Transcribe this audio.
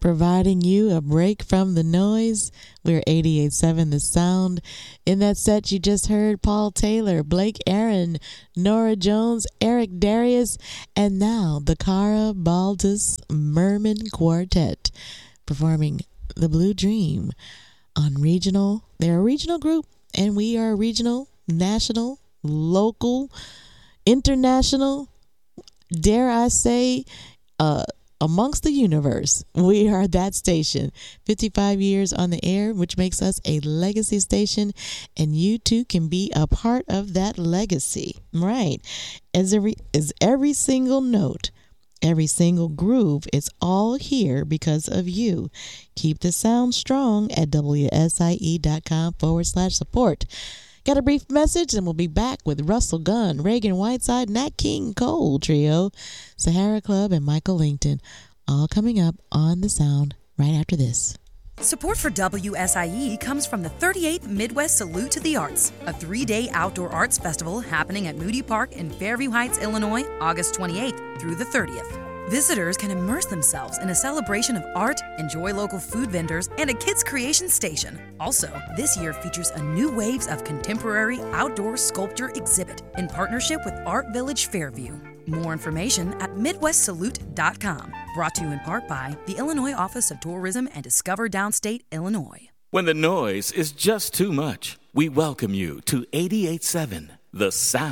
providing you a break from the noise. We're 88.7 The Sound. In that set, you just heard Paul Taylor, Blake Aaron, Nora Jones, Eric Darius, and now the Cara Baldus Merman Quartet performing The Blue Dream on regional. They're a regional group, and we are regional, national, local, international, dare I say, amongst the universe. We are that station. 55 years on the air, which makes us a legacy station, and you too can be a part of that legacy. Right. As every single note, every single groove, it's all here because of you. Keep the sound strong at WSIE.com/support. Got a brief message, and we'll be back with Russell Gunn, Reagan Whiteside, Nat King Cole Trio, Sahara Club, and Michael Langton, all coming up on The Sound right after this. Support for WSIE comes from the 38th Midwest Salute to the Arts, a 3-day outdoor arts festival happening at Moody Park in Fairview Heights, Illinois, August 28th through the 30th. Visitors can immerse themselves in a celebration of art, enjoy local food vendors, and a kids' creation station. Also, this year features a new Waves of Contemporary Outdoor Sculpture exhibit in partnership with Art Village Fairview. More information at MidwestSalute.com. Brought to you in part by the Illinois Office of Tourism and Discover Downstate Illinois. When the noise is just too much, we welcome you to 88.7 The Sound.